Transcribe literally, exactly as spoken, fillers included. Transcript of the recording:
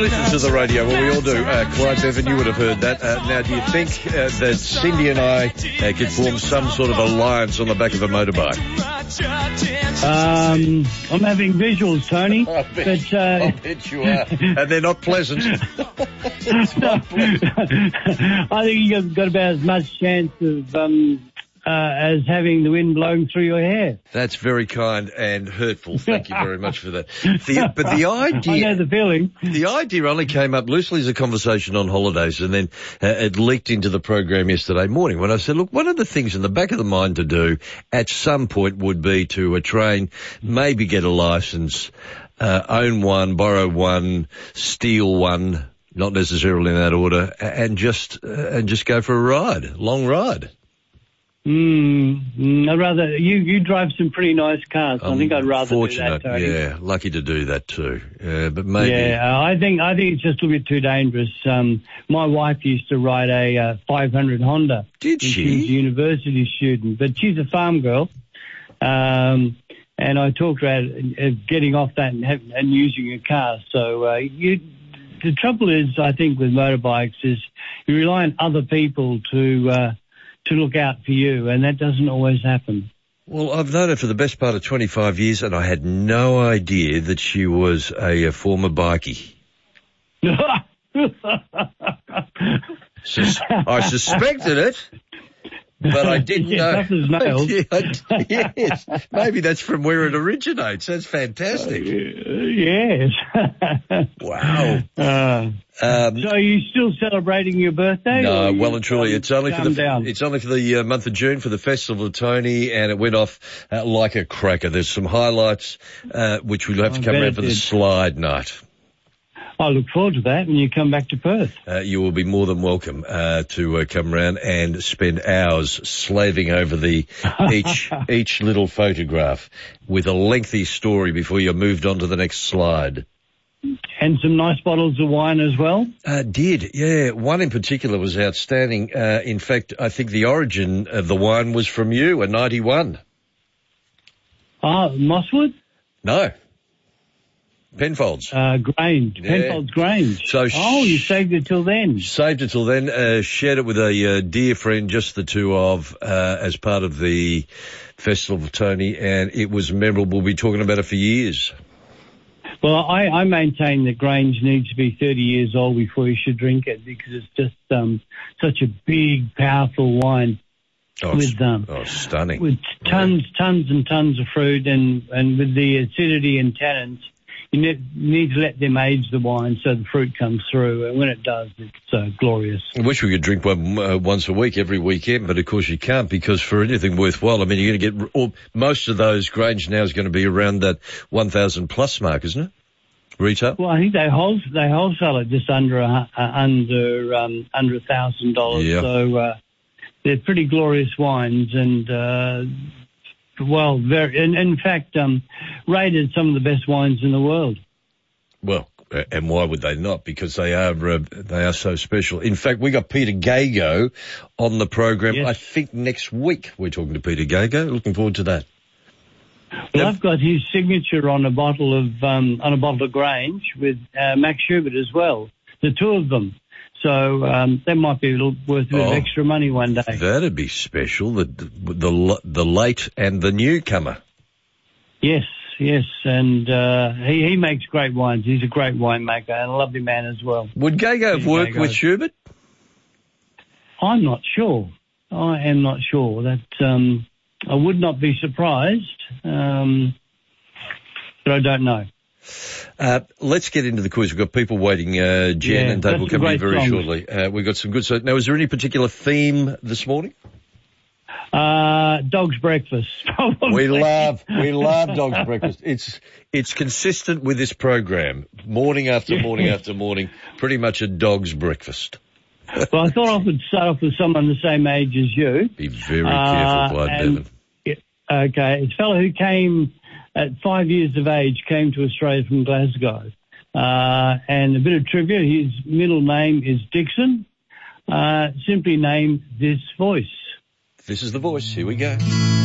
listens to the radio. Well, we all do. Uh, Clyde Bevan, you would have heard that. Uh, now, do you think uh, that Cindy and I uh, could form some sort of alliance on the back of a motorbike? Um, I'm having visuals, Tony. I bet, but, uh, I bet you are. And they're not pleasant. It's not pleasant. I think you've got about as much chance of... Um, Uh, as having the wind blowing through your hair. That's very kind and hurtful. Thank you very much for that. The, but the idea... I know the feeling. The idea only came up loosely as a conversation on holidays, and then uh, it leaked into the program yesterday morning when I said, look, one of the things in the back of the mind to do at some point would be to uh, train, maybe get a licence, uh, own one, borrow one, steal one, not necessarily in that order, and just uh, and just go for a ride, long ride. Mm, I'd rather, you, you drive some pretty nice cars. So I think I'd rather do that, Tony. Yeah, lucky to do that too. Uh, but maybe. Yeah, uh, I think, I think it's just a little bit too dangerous. Um, my wife used to ride a, uh, five hundred Honda. Did she? She was a university student, but she's a farm girl. Um, and I talked to her uh, getting off that and, have, and using a car. So, uh, you, the trouble is, I think, with motorbikes is you rely on other people to, uh, to look out for you, and that doesn't always happen. Well, I've known her for the best part of twenty-five years, and I had no idea that she was a, a former bikie. Sus- I suspected it, but I didn't yeah, know. Yeah, yes, maybe that's from where it originates. That's fantastic. Uh, yes. Wow. Uh, um, so are you still celebrating your birthday? No, well and truly, it's only for the down? it's only for the uh, month of June for the Festival of Tony, and it went off uh, like a cracker. There's some highlights uh, which we'll have to I come around for did. the slide night. I look forward to that when you come back to Perth. Uh, you will be more than welcome uh, to uh, come around and spend hours slaving over the each each little photograph with a lengthy story before you're moved on to the next slide. And some nice bottles of wine as well? Uh, did, yeah. One in particular was outstanding. Uh, in fact, I think the origin of the wine was from you, a ninety-one. Ah, Mosswood? No. Penfolds. Uh, Grange. Yeah. Penfolds Grange. So oh, you saved it till then. Saved it till then. Uh, shared it with a uh, dear friend, just the two of, uh, as part of the Festival of Tony, and it was memorable. We'll be talking about it for years. Well, I, I maintain that Grange needs to be thirty years old before you should drink it, because it's just um, such a big, powerful wine. Oh, with um, oh, stunning. With tons, yeah. tons and tons of fruit, and, and with the acidity and tannins. You need to let them age the wine so the fruit comes through, and when it does, it's uh, glorious. I wish we could drink one uh, once a week, every weekend, but of course you can't, because for anything worthwhile, I mean, you're going to get all, most of those Grange now is going to be around that one thousand plus mark, isn't it? Retail? Well, I think they whole, they wholesale it just under a, uh, under um, under a thousand dollars. Yeah. So uh, they're pretty glorious wines, and. Uh, Well, very, and in fact, um, rated some of the best wines in the world. Well, and why would they not? Because they are uh, they are so special. In fact, we got Peter Gago on the program. Yes. I think next week we're talking to Peter Gago. Looking forward to that. Well, I've got his signature on a bottle of um, on a bottle of Grange with uh, Max Schubert as well. The two of them. So um, that might be a little worth a bit oh, of extra money one day. That'd be special. The, the the late and the newcomer. Yes, yes, and uh, he he makes great wines. He's a great winemaker and a lovely man as well. Would Gago have worked with Schubert? I'm not sure. I am not sure. That um, I would not be surprised, um, but I don't know. Uh, let's get into the quiz. We've got people waiting. Uh, Jen yeah, and Dave will come in very songs. shortly. Uh, we've got some good. So now, is there any particular theme this morning? Uh, dog's breakfast. Probably. We love, we love dog's breakfast. It's, it's consistent with this program. Morning after morning after morning, pretty much a dog's breakfast. Well, I thought I would start off with someone the same age as you. Be very careful, Clyde uh, Bevan. Okay, it's a fellow who came at five years of age, came to Australia from Glasgow. Uh, and a bit of trivia, his middle name is Dixon, uh, simply named This Voice. This is The Voice. Here we go.